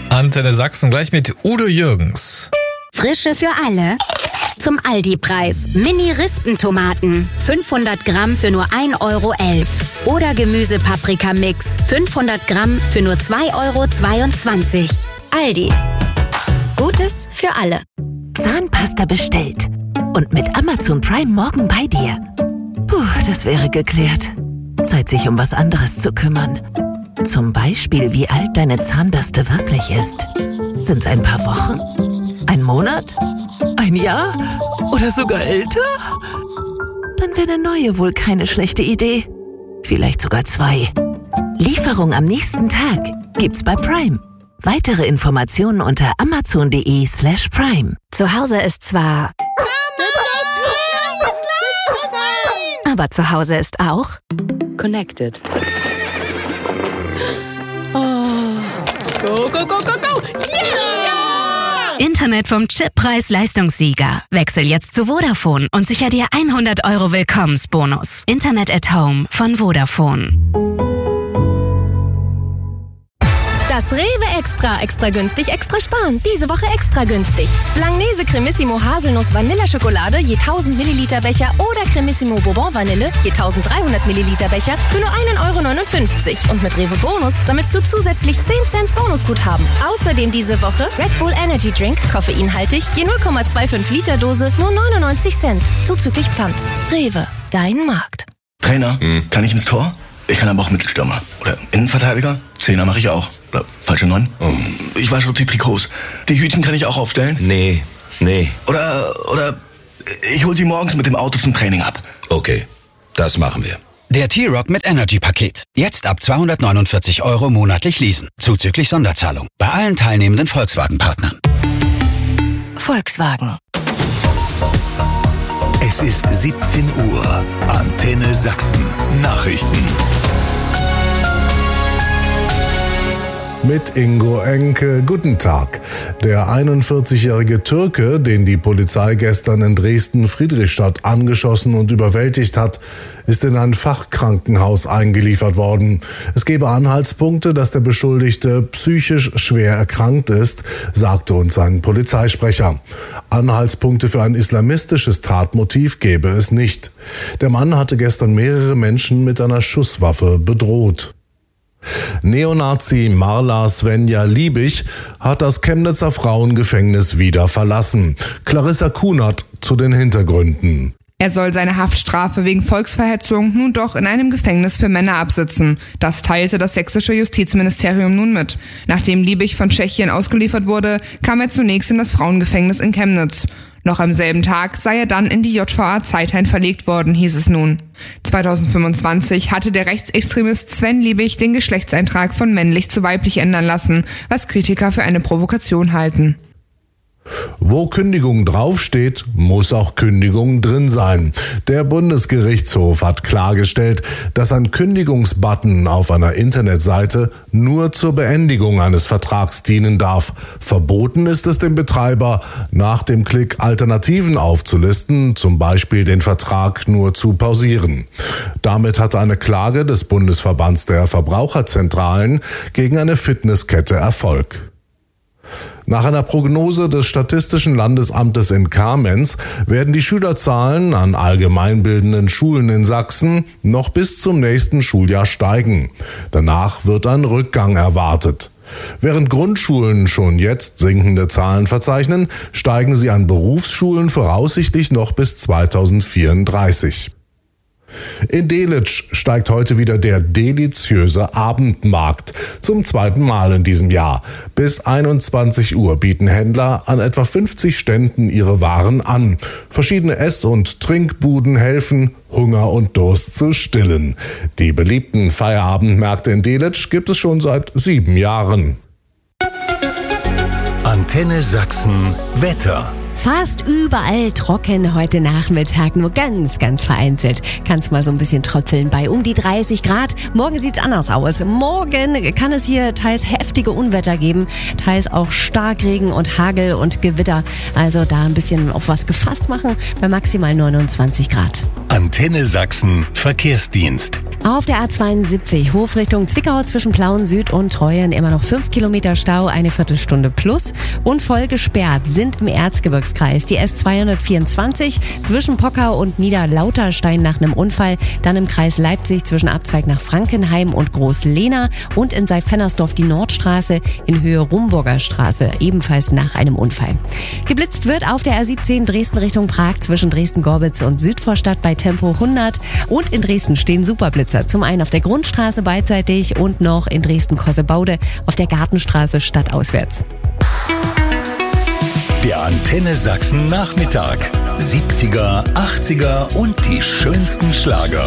Antenne Sachsen gleich mit Udo Jürgens. Frische für alle. Zum Aldi-Preis. Mini-Rispentomaten. 500 Gramm für nur 1,11 Euro. Oder Gemüse-Paprika-Mix. 500 Gramm für nur 2,22 Euro. Aldi. Gutes für alle. Zahnpasta bestellt. Und mit Amazon Prime morgen bei dir. Puh, das wäre geklärt. Zeit, sich um was anderes zu kümmern. Zum Beispiel, wie alt deine Zahnbürste wirklich ist. Sind's ein paar Wochen? Ein Monat? Ein Jahr? Oder sogar älter? Dann wäre eine neue wohl keine schlechte Idee. Vielleicht sogar 2. Lieferung am nächsten Tag gibt's bei Prime. Weitere Informationen unter amazon.de/prime. Zu Hause ist zwar... Aber zu Hause ist auch... Connected. Oh. Go, go, go, go, go! Yeah! Internet vom Chippreis-Leistungssieger. Wechsel jetzt zu Vodafone und sicher dir 100 € Willkommensbonus. Internet at Home von Vodafone. Das Rewe extra günstig, extra sparen. Diese Woche extra günstig. Langnese Cremissimo Haselnuss Vanilleschokolade je 1000 Milliliter Becher oder Cremissimo Bourbon Vanille je 1300 Milliliter Becher für nur 1,59 €. Und mit Rewe Bonus sammelst du zusätzlich 10 Cent Bonusguthaben. Außerdem diese Woche Red Bull Energy Drink, koffeinhaltig, je 0,25 Liter Dose, nur 99 Cent. Zuzüglich Pfand. Rewe, dein Markt. Trainer, kann ich ins Tor? Ich kann aber auch Mittelstürmer. Oder Innenverteidiger? Zehner mache ich auch. Oder falsche 9? Ich wasche die Trikots. Die Hütchen kann ich auch aufstellen? Nee. Oder ich hol sie morgens mit dem Auto zum Training ab. Okay, das machen wir. Der T-Rock mit Energy-Paket. Jetzt ab 249 € monatlich leasen. Zuzüglich Sonderzahlung. Bei allen teilnehmenden Volkswagen-Partnern. Volkswagen. Es ist 17 Uhr. Antenne Sachsen. Nachrichten. Mit Ingo Enke. Guten Tag. Der 41-jährige Türke, den die Polizei gestern in Dresden-Friedrichstadt angeschossen und überwältigt hat, ist in ein Fachkrankenhaus eingeliefert worden. Es gebe Anhaltspunkte, dass der Beschuldigte psychisch schwer erkrankt ist, sagte uns ein Polizeisprecher. Anhaltspunkte für ein islamistisches Tatmotiv gebe es nicht. Der Mann hatte gestern mehrere Menschen mit einer Schusswaffe bedroht. Neonazi Marla Svenja Liebig hat das Chemnitzer Frauengefängnis wieder verlassen. Clarissa Kunert zu den Hintergründen. Er soll seine Haftstrafe wegen Volksverhetzung nun doch in einem Gefängnis für Männer absitzen. Das teilte das sächsische Justizministerium nun mit. Nachdem Liebig von Tschechien ausgeliefert wurde, kam er zunächst in das Frauengefängnis in Chemnitz. Noch am selben Tag sei er dann in die JVA Zeithain verlegt worden, hieß es nun. 2025 hatte der Rechtsextremist Sven Liebig den Geschlechtseintrag von männlich zu weiblich ändern lassen, was Kritiker für eine Provokation halten. Wo Kündigung draufsteht, muss auch Kündigung drin sein. Der Bundesgerichtshof hat klargestellt, dass ein Kündigungsbutton auf einer Internetseite nur zur Beendigung eines Vertrags dienen darf. Verboten ist es dem Betreiber, nach dem Klick Alternativen aufzulisten, zum Beispiel den Vertrag nur zu pausieren. Damit hat eine Klage des Bundesverbands der Verbraucherzentralen gegen eine Fitnesskette Erfolg. Nach einer Prognose des Statistischen Landesamtes in Kamenz werden die Schülerzahlen an allgemeinbildenden Schulen in Sachsen noch bis zum nächsten Schuljahr steigen. Danach wird ein Rückgang erwartet. Während Grundschulen schon jetzt sinkende Zahlen verzeichnen, steigen sie an Berufsschulen voraussichtlich noch bis 2034. In Delitzsch steigt heute wieder der deliziöse Abendmarkt. Zum zweiten Mal in diesem Jahr. Bis 21 Uhr bieten Händler an etwa 50 Ständen ihre Waren an. Verschiedene Ess- und Trinkbuden helfen, Hunger und Durst zu stillen. Die beliebten Feierabendmärkte in Delitzsch gibt es schon seit 7 Jahren. Antenne Sachsen Wetter. Fast überall trocken heute Nachmittag, nur ganz, ganz vereinzelt. Kann es mal so ein bisschen tröpfeln bei um die 30 Grad. Morgen sieht's anders aus. Morgen kann es hier teils heftige Unwetter geben, teils auch Starkregen und Hagel und Gewitter. Also da ein bisschen auf was gefasst machen bei maximal 29 Grad. Antenne Sachsen Verkehrsdienst. Auf der A72 Hof Richtung Zwickau zwischen Plauen Süd und Treuen immer noch 5 Kilometer Stau, eine Viertelstunde plus. Und voll gesperrt sind im Erzgebirgskreis die S224 zwischen Pockau und Niederlauterstein nach einem Unfall. Dann im Kreis Leipzig zwischen Abzweig nach Frankenheim und Groß-Lehna und in Seifennersdorf die Nordstraße in Höhe Rumburger Straße, ebenfalls nach einem Unfall. Geblitzt wird auf der A17 Dresden Richtung Prag zwischen Dresden-Gorbitz und Südvorstadt bei Tempo 100. Und in Dresden stehen Superblitzer. Zum einen auf der Grundstraße beidseitig und noch in Dresden-Kossebaude auf der Gartenstraße stadtauswärts. Der Antenne Sachsen Nachmittag. 70er, 80er und die schönsten Schlager.